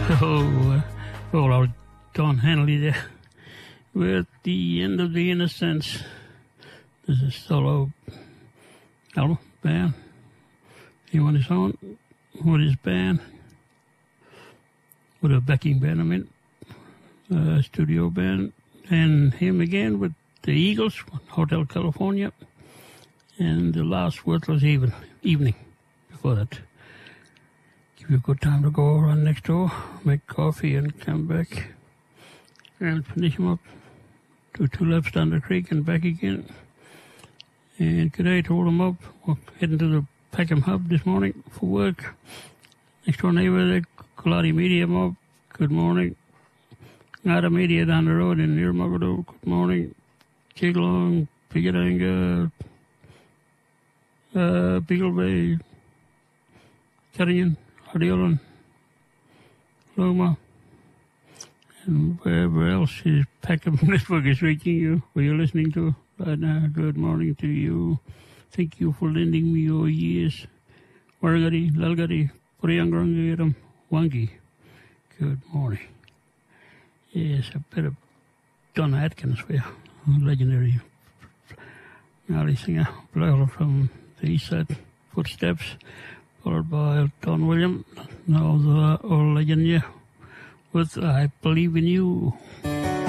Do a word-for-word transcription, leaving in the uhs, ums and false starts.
Oh, uh, well, I'll Don Henley there. We're at the end of the Innocents. This is solo album, band. He on his own, with his band, with a backing band, I mean, uh, studio band, and him again with the Eagles, Hotel California, and the last Worthless even, Evening before that. Give you a good time to go around next door, make coffee, and come back and finish him up. Do two laps down the creek and back again. And today, to hold him up, we're heading to the Peckham Hub this morning for work. Next door neighbor, the Kulati Media Mob, good morning. Nada Media down the road in near Muggado, good morning. Kiglong, Pigadanga, uh, Beagle Bay, Carrion, Hardiolan, Loma, and wherever else is Peckham Network is reaching you, where you're listening to right now. Good morning to you. Thank you for lending me your years. Wargari, Lalgari, Puriangrangiram, Wangi. Good morning. Yes, a bit of Don Atkins for you, legendary Maori singer, player from the east side, Footsteps, followed by Don William, now the old legend, yeah, with I Believe in You.